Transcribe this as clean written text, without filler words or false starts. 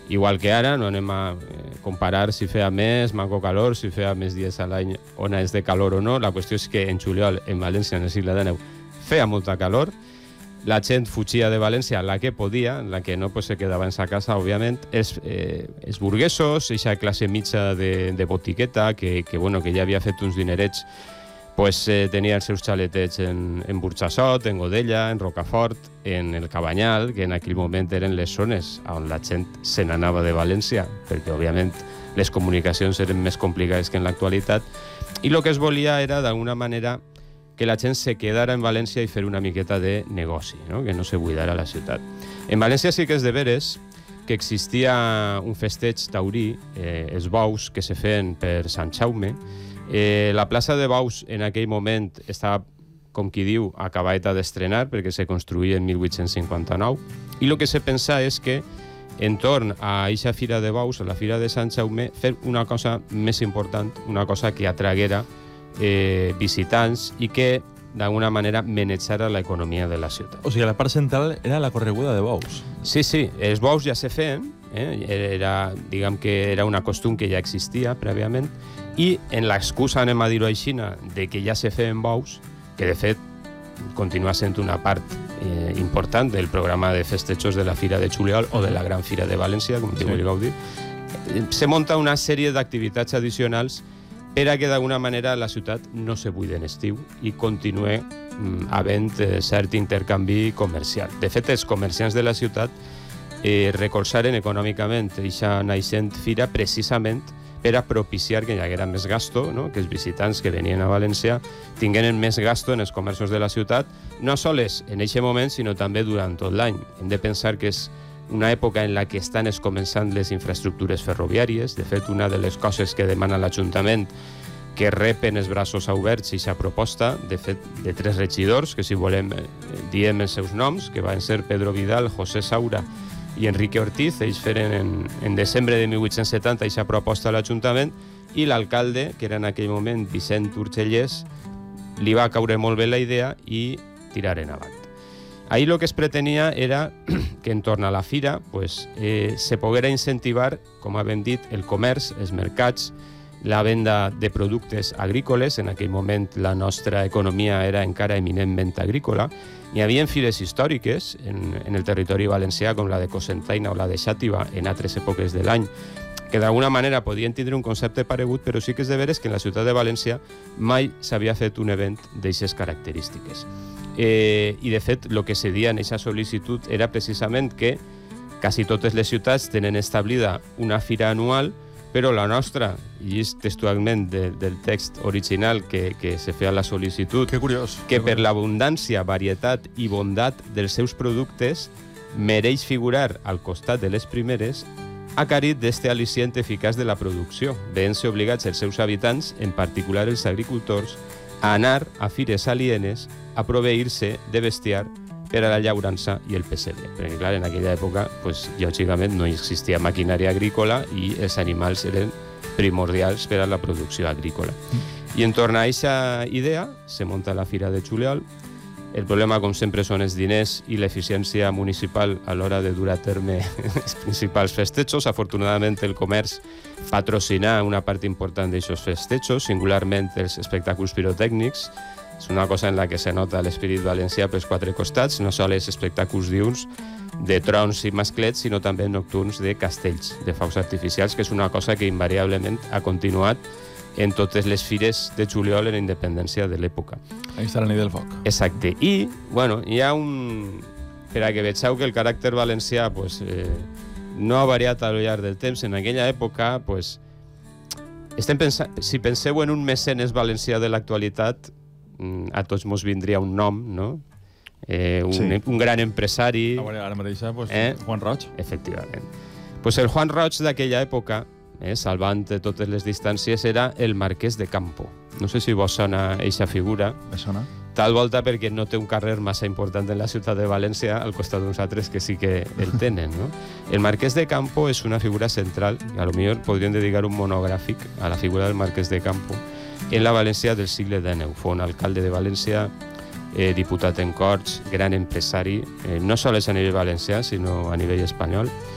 Igual que ara, no anem a comparar si feia més, manco calor, si feia més dies a l'any on és de calor o no. La qüestió és que en juliol, en València, en el segle XIX, feia molta calor. La gent fugia de València, la que podia, la que no pues, se quedava en sa casa, òbviament. Els burguesos, eixa classe mitja de botiqueta, que ja havia fet uns dinerets, pues, tenia els seus xaletets en Burxassot, en Godella, en Rocafort, en el Cabanyal, que en aquell moment eren les zones on la gent se n'anava de València, perquè, òbviament, les comunicacions eren més complicades que en l'actualitat, i el que es volia era, d'alguna manera, que la gent se quedara en València i fer una miqueta de negoci, no? Que no se buidara la ciutat. En València sí que és de veres que existia un festeig taurí, els bous, que se feien per Sant Jaume. La plaça de Bous en aquell moment estava, com qui diu, acabada d'estrenar, perquè se construïa en 1859, i el que se pensa és que entorn a eixa fira de Bous, a la fira de Sant Jaume, fer una cosa més important, una cosa que atraguera visitants i que d'alguna manera manejara l'economia de la ciutat. O sigui, la part central era la correguda de bous. Sí, els bous ja se feien, diguem que era una costum que ja existia prèviament, i en l'excusa, anem a dir-ho així, de que ja se feien bous, que de fet continua sent una part important del programa de festejos de la Fira de Juliol o de la Gran Fira de València, com te vulgueu dir, se munta una sèrie d'activitats addicionals per a que d'alguna manera la ciutat no se buide en estiu i continue havent cert intercanvi comercial. De fet, els comerciants de la ciutat recolzaren econòmicament aquesta naixent fira precisament per a propiciar que hi haguera més gasto, no? Que els visitants que venien a València tingueren més gasto en els comerços de la ciutat, no sols en aquest moment, sinó també durant tot l'any. Hem de pensar que és una època en la que estan començant les infraestructures ferroviàries. De fet, una de les coses que demana l'Ajuntament que repen els braços oberts i aquesta proposta, de fet, de 3 regidors, que si volem diem els seus noms, que van ser Pedro Vidal, José Saura i Enrique Ortiz. Ells feren en desembre de 1870 aquesta proposta a l'Ajuntament, i l'alcalde, que era en aquell moment Vicent Urgellès, li va caure molt bé la idea i tiraren avant. Ahí lo que es pretenia era que entorn a la fira se poguera incentivar, com havem dit, el comerç, els mercats, la venda de productes agrícoles. En aquell moment la nostra economia era encara eminentment agrícola. Hi havia fires històriques en el territori valencià, com la de Cocentaina o la de Xàtiva, en altres èpoques de l'any, que d'alguna manera podien tindre un concepte paregut, però sí que és de veres que en la ciutat de València mai s'havia fet un event d'aixes característiques. I de fet el que se dia en aquesta sol·licitud era precisament que quasi totes les ciutats tenen establida una fira anual, però la nostra, i és textualment del text original que se feia la sol·licitud, que curiós, que per l'abundància, varietat i bondat dels seus productes mereix figurar al costat de les primeres, acarit d'este al·licient eficaç de la producció, veient-se obligats els seus habitants, en particular els agricultors, a anar a fires alienes a proveir-se de bestiar per a la llaurança i el pessebre. Perquè, clar, en aquella època, lògicament, no existia maquinària agrícola i els animals eren primordials per a la producció agrícola. I entorn a aquesta idea se munta la Fira de Juliol. El problema, com sempre, són els diners i l'eficiència municipal a l'hora de dur a terme els principals festejos. Afortunadament, el comerç patrocina una part important d'aquests festejos, singularment els espectacles pirotècnics. És una cosa en la que se nota l'espírit valencià pels 4 costats, no sols espectacles diürns de trons i masclets, sinó també nocturns de castells, de focs artificials, que és una cosa que invariablement ha continuat en totes les fires de juliol en independència de l'època. Ahí està la nit del foc. Exacte. I, bueno, hi ha un... Per a que vegeu que el caràcter valencià no ha variat al llarg del temps. En aquella època, estem pensant... Si penseu en un mecenes valencià de l'actualitat, a tots mos vindria un nom, no? Un gran empresari... Ara mateix, Juan Roig. Efectivament. El Juan Roig d'aquella època, salvant totes les distàncies, era el Marquès de Campo. No sé si vos sona eixa figura. Me sona. Tal volta perquè no té un carrer massa important en la ciutat de València, al costat d'uns altres que sí que el tenen, no? El Marquès de Campo és una figura central, i a lo millor podríem dedicar un monogràfic a la figura del Marquès de Campo en la València del segle XIX. Fou un alcalde de València, diputat en Corts, gran empresari, no sols a nivell valencià, sinó a nivell espanyol.